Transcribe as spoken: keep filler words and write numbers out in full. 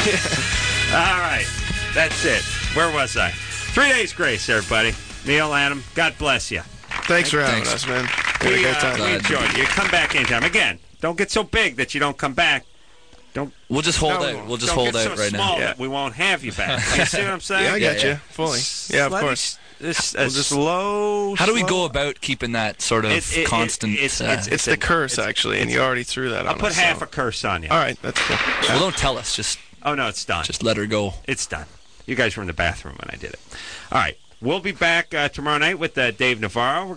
All right. That's it. Where was I? Three days grace, everybody. Neil, Adam, God bless you. Thanks for having Thanks. us, man. We had a We, great uh, time. we enjoyed it. You come back anytime. Again, don't get so big that you don't come back. Don't. We'll just hold No, we out. won't. We'll just don't hold get out so right small now. that we won't have you back. You see what I'm saying? Yeah, I Yeah, got yeah. you fully. Yeah, of Let course. me- This, a We'll just- slow. How do we slow- go about keeping that sort of It- it- it- constant? it's- uh, it's- It's the curse, actually, and you already threw that I'll on put us. half so. a curse on you. All right, that's cool. well, don't tell us. Just, Oh no, it's done. just let her go. It's done. You guys were in the bathroom when I did it. All right. We'll be back uh, tomorrow night with uh, Dave Navarro. We're